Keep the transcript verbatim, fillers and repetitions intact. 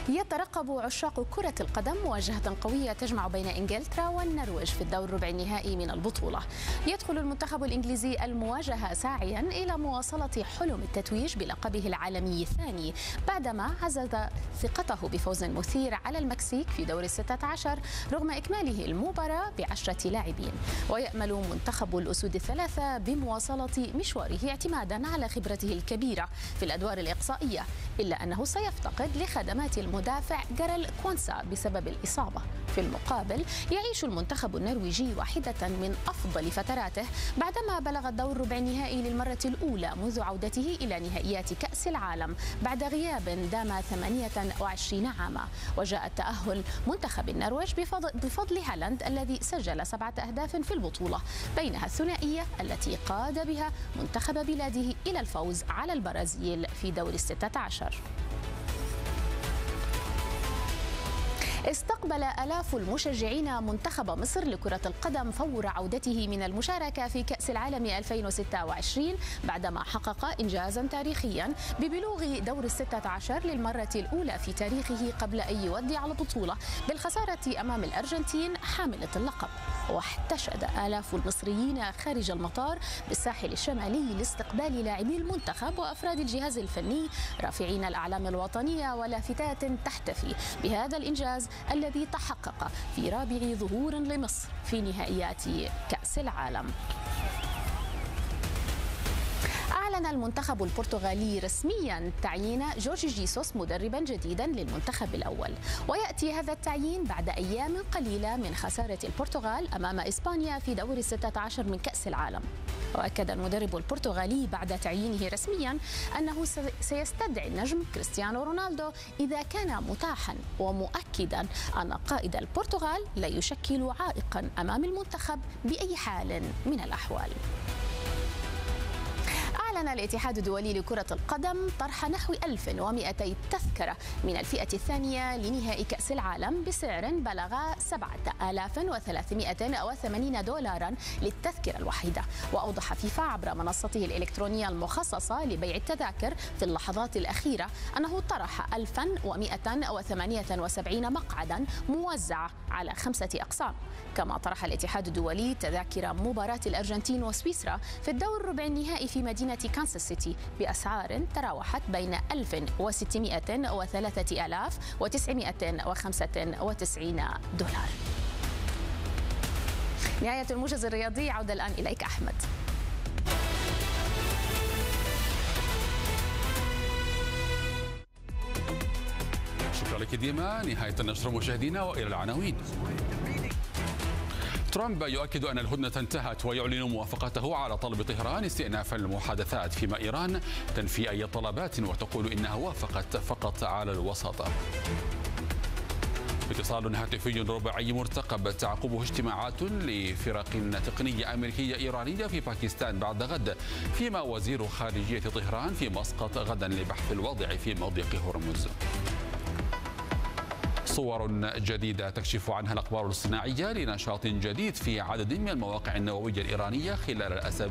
يترقب عشاق كرة القدم مواجهة قوية تجمع بين إنجلترا والنرويج في الدور الربع النهائي من البطولة. يدخل المنتخب الإنجليزي المواجهة ساعيا إلى مواصلة حلم التتويج بلقبه العالمي الثاني بعدما هزز ثقته بفوز مثير على المكسيك في دور الستة عشر رغم إكماله المباراة بعشرة لاعبين. ويأمل منتخب الأسود الثلاثة بمواصلة مشواره اعتمادا على خبرته الكبيرة في الأدوار الإقصائية، إلا أنه سيفتقد لخدمات المدافع جارل كوانسا بسبب الإصابة. في المقابل يعيش المنتخب النرويجي واحدة من أفضل فتراته بعدما بلغ الدور الربع النهائي للمرة الأولى منذ عودته إلى نهائيات كأس العالم بعد غياب دام ثمانية وعشرين عاما. وجاء التأهل منتخب النرويج بفضل, بفضل هالاند الذي سجل سبعة أهداف في البطولة، بينها الثنائية التي قاد بها منتخب بلاده إلى الفوز على البرازيل في دور الستة عشر. استقبل آلاف المشجعين منتخب مصر لكرة القدم فور عودته من المشاركة في كأس العالم ألفين وستة وعشرين بعدما حقق إنجازا تاريخيا ببلوغ دور الستة عشر للمرة الأولى في تاريخه قبل أن يودع البطولة بالخسارة أمام الأرجنتين حاملة اللقب. واحتشد آلاف المصريين خارج المطار بالساحل الشمالي لاستقبال لاعبي المنتخب وأفراد الجهاز الفني رافعين الأعلام الوطنية ولافتات تحتفي بهذا الإنجاز الذي تحقق في رابع ظهور لمصر في نهائيات كأس العالم. أعلن المنتخب البرتغالي رسميا تعيين جورج جيسوس مدربا جديدا للمنتخب الأول، ويأتي هذا التعيين بعد أيام قليلة من خسارة البرتغال أمام إسبانيا في دور الستة عشر من كأس العالم. وأكد المدرب البرتغالي بعد تعيينه رسميا أنه سيستدعي النجم كريستيانو رونالدو إذا كان متاحا، ومؤكدا أن قائد البرتغال لا يشكل عائقا أمام المنتخب بأي حال من الأحوال. أعلن الاتحاد الدولي لكرة القدم طرح نحو ألف ومئتي تذكرة من الفئة الثانية لنهائي كأس العالم بسعر بلغ سبعة آلاف وثلاثمئة وثمانين دولارا للتذكرة الواحدة. وأوضح فيفا عبر منصته الإلكترونية المخصصة لبيع التذاكر في اللحظات الأخيرة أنه طرح ألفا ومئة وثمانية وسبعين مقعدا موزعة على خمسة أقسام. كما طرح الاتحاد الدولي تذاكر مباراة الأرجنتين وسويسرا في الدور الربع النهائي في مدينة كانساس سيتي بأسعار تراوحت بين ألف وستمئة وثلاثة آلاف وتسعمئة وخمسة وتسعين دولار. نهاية الموجز الرياضي، عودة الآن إليك أحمد. شكرا لك ديما. نهاية النشر مشاهدينا، وإلى العناوين. ترامب يؤكد أن الهدنة انتهت ويعلن موافقته على طلب طهران استئناف المحادثات، فيما إيران تنفي أي طلبات وتقول إنها وافقت فقط على الوساطة. اتصال هاتفي رباعي مرتقب تعقبه اجتماعات لفرق تقنية أمريكية إيرانية في باكستان بعد غد، فيما وزير خارجية طهران في مسقط غدا لبحث الوضع في مضيق هرمز. صور جديدة تكشف عنها الأقمار الصناعية لنشاط جديد في عدد من المواقع النووية الإيرانية خلال الأسابيع